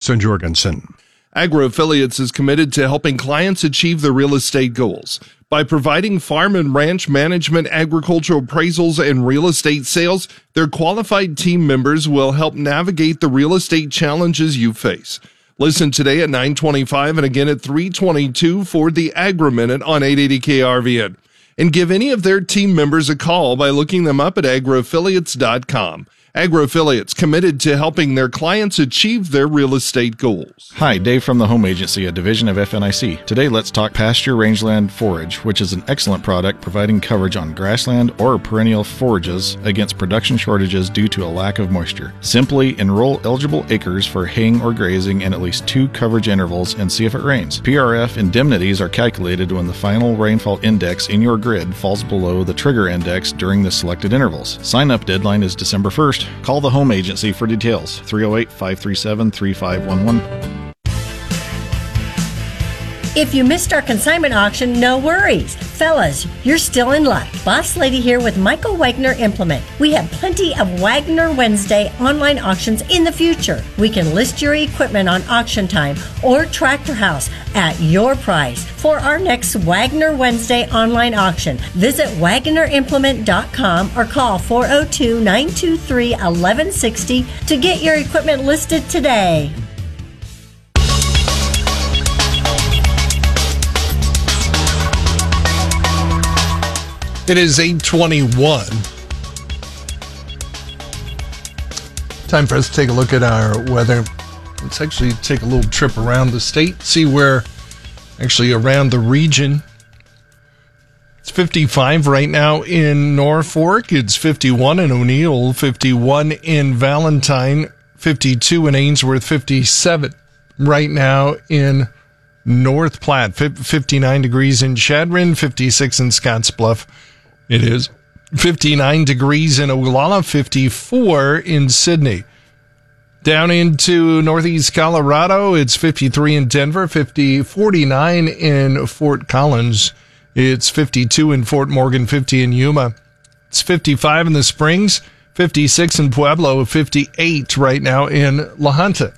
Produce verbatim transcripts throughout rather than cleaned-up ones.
Jason Jorgensen. Agro-Affiliates is committed to helping clients achieve their real estate goals. By providing farm and ranch management, agricultural appraisals, and real estate sales, their qualified team members will help navigate the real estate challenges you face. Listen today at nine twenty-five and again at three twenty-two for the Agri-Minute on eight eighty K R V N. And give any of their team members a call by looking them up at agro affiliates dot com. Agro-Affiliates, committed to helping their clients achieve their real estate goals. Hi, Dave from the Home Agency, a division of F N I C. Today, let's talk pasture rangeland forage, which is an excellent product providing coverage on grassland or perennial forages against production shortages due to a lack of moisture. Simply enroll eligible acres for haying or grazing in at least two coverage intervals and see if it rains. P R F indemnities are calculated when the final rainfall index in your grid falls below the trigger index during the selected intervals. Sign-up deadline is December first. Call the Home Agency for details. three oh eight, five three seven, three five one one. If you missed our consignment auction, no worries. Fellas, you're still in luck. Boss Lady here with Michael Wagner Implement. We have plenty of Wagner Wednesday online auctions in the future. We can list your equipment on Auction Time or Tractor House at your price. For our next Wagner Wednesday online auction, visit wagner implement dot com or call four oh two, nine two three, one one six oh to get your equipment listed today. It is eight twenty-one. Time for us to take a look at our weather. Let's actually take a little trip around the state, see where, actually around the region. It's fifty-five right now in Norfolk. It's fifty-one in O'Neill, fifty-one in Valentine, fifty-two in Ainsworth, fifty-seven right now in North Platte, fifty-nine degrees in Chadron, fifty-six in Scottsbluff. It is fifty-nine degrees in Oglala, fifty-four in Sydney. Down into northeast Colorado, it's fifty-three in Denver, fifty, forty-nine in Fort Collins. It's fifty-two in Fort Morgan, fifty in Yuma. It's fifty-five in the Springs, fifty-six in Pueblo, fifty-eight right now in La Junta.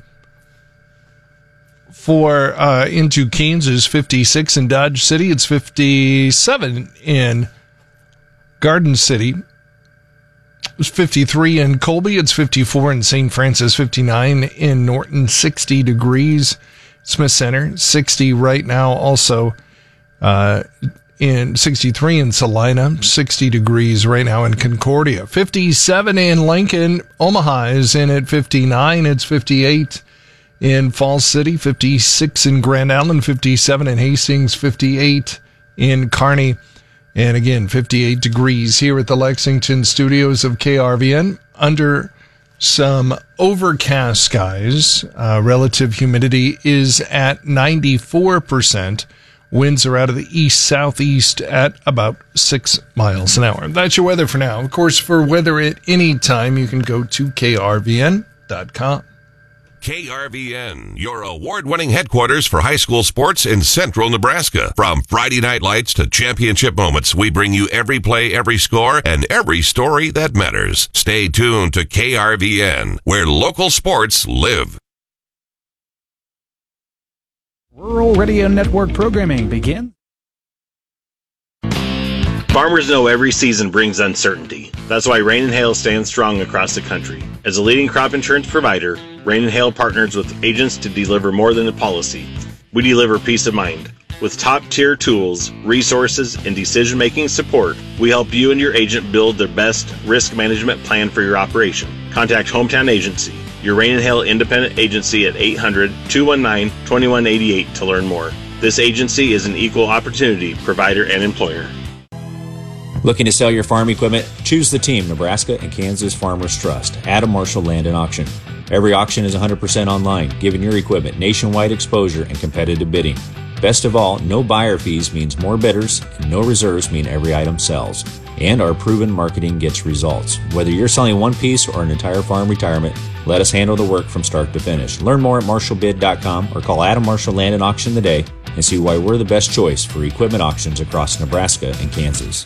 For uh, into Kansas, fifty-six in Dodge City. It's fifty-seven in Garden City. It's fifty-three in Colby. It's fifty-four in Saint Francis. fifty-nine in Norton. sixty degrees. Smith Center. sixty right now also uh, in sixty-three in Salina. sixty degrees right now in Concordia. fifty-seven in Lincoln. Omaha is in at fifty-nine. It's fifty-eight in Falls City. fifty-six in Grand Island. fifty-seven in Hastings. fifty-eight in Kearney. And again, fifty-eight degrees here at the Lexington studios of K R V N under some overcast skies. Uh, relative humidity is at ninety-four percent. Winds are out of the east-southeast at about six miles an hour. That's your weather for now. Of course, for weather at any time, you can go to K R V N dot com. K R V N, your award-winning headquarters for high school sports in central Nebraska. From Friday night lights to championship moments, we bring you every play, every score, and every story that matters. Stay tuned to K R V N, where local sports live. Rural Radio Network programming begin. Farmers know every season brings uncertainty. That's why Rain and Hail stands strong across the country. As a leading crop insurance provider, Rain and Hail partners with agents to deliver more than a policy. We deliver peace of mind. With top-tier tools, resources, and decision-making support, we help you and your agent build the best risk management plan for your operation. Contact Hometown Agency, your Rain and Hail independent agency at eight hundred, two one nine, two one eight eight to learn more. This agency is an equal opportunity provider and employer. Looking to sell your farm equipment? Choose the team Nebraska and Kansas Farmers Trust, Adam Marshall Land and Auction. Every auction is one hundred percent online, giving your equipment nationwide exposure and competitive bidding. Best of all, no buyer fees means more bidders, and no reserves mean every item sells. And our proven marketing gets results. Whether you're selling one piece or an entire farm retirement, let us handle the work from start to finish. Learn more at marshall bid dot com or call Adam Marshall Land and Auction today and see why we're the best choice for equipment auctions across Nebraska and Kansas.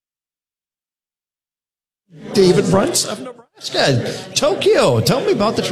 David Brunts of Nebraska. Tokyo, tell me about the